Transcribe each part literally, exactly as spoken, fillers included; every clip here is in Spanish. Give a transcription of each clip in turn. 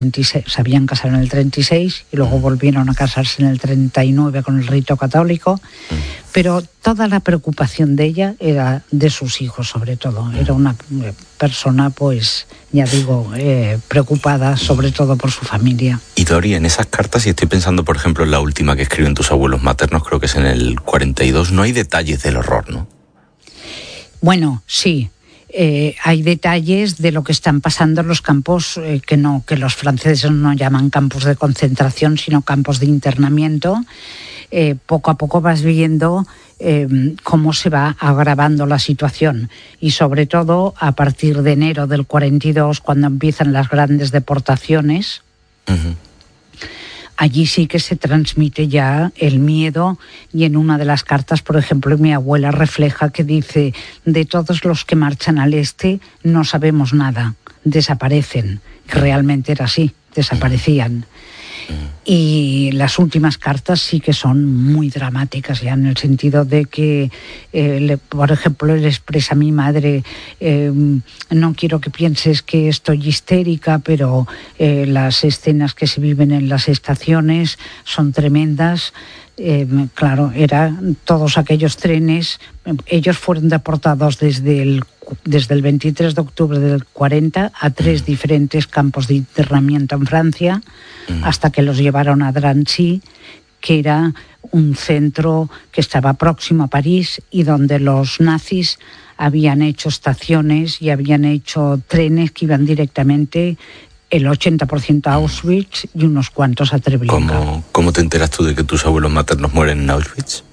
se habían casado en el treinta y seis y luego volvieron a casarse en el treinta y nueve con el rito católico, pero toda la preocupación de ella era de sus hijos, sobre todo. Era una persona, pues, ya digo, eh, preocupada sobre todo por su familia. Y Dori, en esas cartas, y estoy pensando, por ejemplo, en la última que escriben tus abuelos maternos, creo que es en el cuarenta y dos, no hay detalles del horror, ¿no? Bueno, sí. Eh, hay detalles de lo que están pasando en los campos eh, que no que los franceses no llaman campos de concentración, sino campos de internamiento. Eh, poco a poco vas viendo eh, cómo se va agravando la situación, y sobre todo a partir de enero del cuarenta y dos, cuando empiezan las grandes deportaciones. Uh-huh. Allí sí que se transmite ya el miedo, y en una de las cartas, por ejemplo, mi abuela refleja que dice: de todos los que marchan al este no sabemos nada, desaparecen. Que realmente era así, desaparecían. Y las últimas cartas sí que son muy dramáticas, ya en el sentido de que, eh, le, por ejemplo, le expresa a mi madre: eh, no quiero que pienses que estoy histérica, pero eh, las escenas que se viven en las estaciones son tremendas. Eh, claro, eran todos aquellos trenes. Ellos fueron deportados desde el, desde el veintitrés de octubre del cuarenta a tres diferentes campos de internamiento en Francia, hasta que los llevaron a Drancy, que era un centro que estaba próximo a París y donde los nazis habían hecho estaciones y habían hecho trenes que iban directamente, el ochenta por ciento a Auschwitz y unos cuantos a Treblinka. ¿Cómo, ¿Cómo te enteras tú de que tus abuelos maternos mueren en Auschwitz?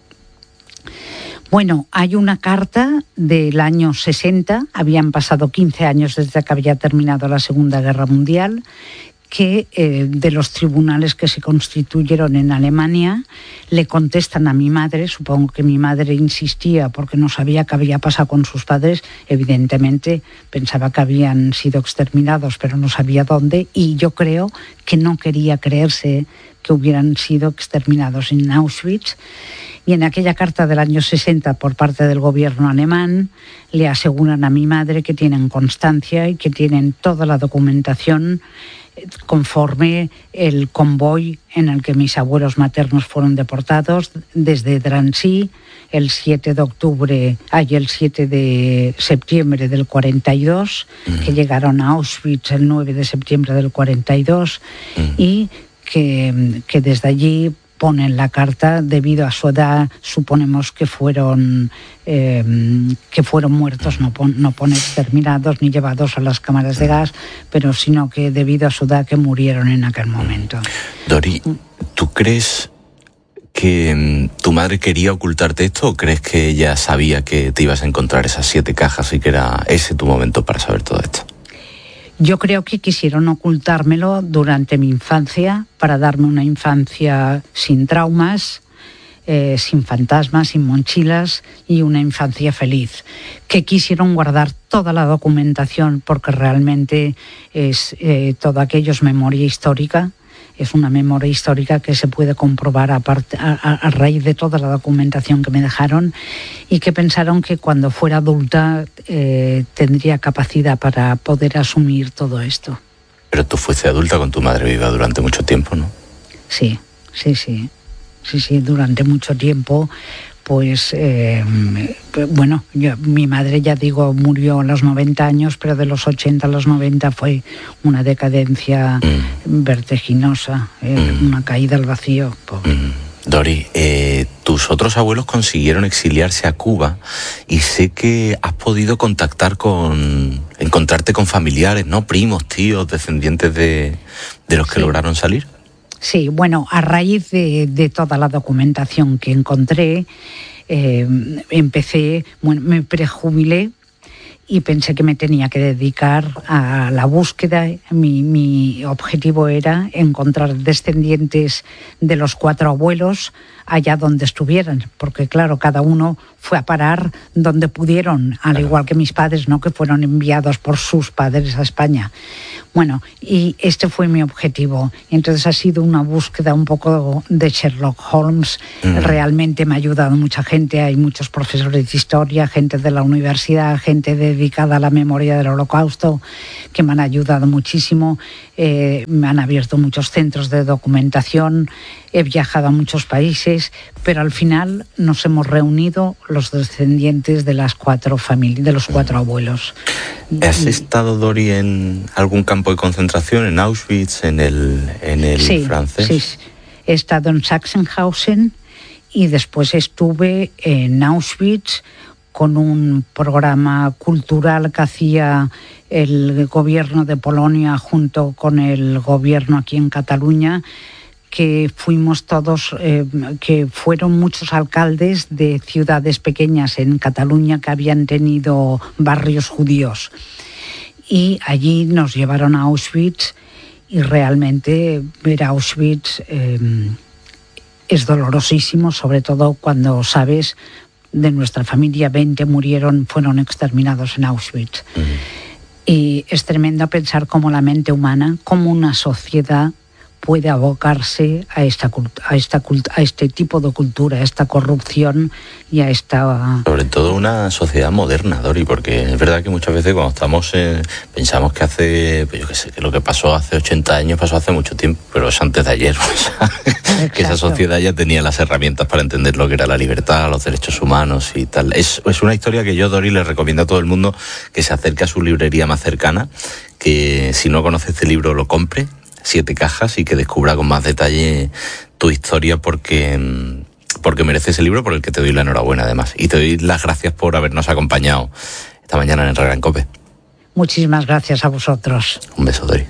Bueno, hay una carta del año sesenta, habían pasado quince años desde que había terminado la Segunda Guerra Mundial, que eh, de los tribunales que se constituyeron en Alemania le contestan a mi madre. Supongo que mi madre insistía porque no sabía qué había pasado con sus padres. Evidentemente pensaba que habían sido exterminados, pero no sabía dónde, y yo creo que no quería creerse que hubieran sido exterminados en Auschwitz. Y en aquella carta del año sesenta, por parte del gobierno alemán, le aseguran a mi madre que tienen constancia y que tienen toda la documentación conforme el convoy en el que mis abuelos maternos fueron deportados desde Drancy el siete de octubre, ay, el siete de septiembre del cuarenta y dos, mm. que llegaron a Auschwitz el nueve de septiembre del cuarenta y dos, mm. y que, que desde allí ponen la carta: debido a su edad suponemos que fueron eh, que fueron muertos, no, pon, no pone exterminados ni llevados a las cámaras de gas, pero sino que debido a su edad que murieron en aquel momento. Dori, ¿tú crees que tu madre quería ocultarte esto, o crees que ella sabía que te ibas a encontrar esas siete cajas y que era ese tu momento para saber todo esto? Yo creo que quisieron ocultármelo durante mi infancia, para darme una infancia sin traumas, eh, sin fantasmas, sin mochilas, y una infancia feliz. Que quisieron guardar toda la documentación, porque realmente es, eh, todo aquello es memoria histórica. Es una memoria histórica que se puede comprobar a, part- a, a raíz de toda la documentación que me dejaron, y que pensaron que cuando fuera adulta eh, tendría capacidad para poder asumir todo esto. Pero tú fuiste adulta con tu madre viva durante mucho tiempo, ¿no? Sí, sí, sí. Sí, sí, durante mucho tiempo. Pues, eh, bueno, yo, mi madre, ya digo, murió a los noventa años, pero de los ochenta a los noventa fue una decadencia mm. vertiginosa, eh, mm. una caída al vacío. Pobre. Mm. Dori, eh, tus otros abuelos consiguieron exiliarse a Cuba, y sé que has podido contactar con, encontrarte con familiares, ¿no? Primos, tíos, descendientes de, de los que sí. lograron salir. Sí, bueno, a raíz de, de toda la documentación que encontré, eh, empecé, bueno, me prejubilé y pensé que me tenía que dedicar a la búsqueda. Mi, mi objetivo era encontrar descendientes de los cuatro abuelos allá donde estuvieran, porque claro, cada uno fue a parar donde pudieron, al igual que mis padres, ¿no?, que fueron enviados por sus padres a España. Bueno, y este fue mi objetivo. Y entonces ha sido una búsqueda un poco de Sherlock Holmes. Mm. Realmente me ha ayudado mucha gente. Hay muchos profesores de historia, gente de la universidad, gente de dedicada a la memoria del Holocausto, que me han ayudado muchísimo. Eh, me han abierto muchos centros de documentación, he viajado a muchos países, pero al final nos hemos reunido los descendientes de las cuatro familias, de los cuatro abuelos. ¿Has estado, Dori, en algún campo de concentración, en Auschwitz, en el, en el sí, francés? Sí, he estado en Sachsenhausen y después estuve en Auschwitz con un programa cultural que hacía el gobierno de Polonia junto con el gobierno aquí en Cataluña, que fuimos todos, eh, que fueron muchos alcaldes de ciudades pequeñas en Cataluña que habían tenido barrios judíos. Y allí nos llevaron a Auschwitz y realmente ver Auschwitz eh, es dolorosísimo, sobre todo cuando sabes de nuestra familia veinte murieron, fueron exterminados en Auschwitz. Uh-huh. Y es tremendo pensar cómo la mente humana, cómo una sociedad puede abocarse a esta a esta a este tipo de cultura, a esta corrupción y a esta... Sobre todo una sociedad moderna, Dori, porque es verdad que muchas veces cuando estamos eh, pensamos que hace, pues yo qué sé, que lo que pasó hace ochenta años pasó hace mucho tiempo, pero es antes de ayer, o sea, que esa sociedad ya tenía las herramientas para entender lo que era la libertad, los derechos humanos y tal. Es, es una historia que yo, Dori, le recomiendo a todo el mundo que se acerque a su librería más cercana, que si no conoce este libro lo compre, Siete cajas, y que descubra con más detalle tu historia, porque, porque merece ese libro, por el que te doy la enhorabuena además. Y te doy las gracias por habernos acompañado esta mañana en el Herrera en COPE. Muchísimas gracias a vosotros. Un beso, Dori.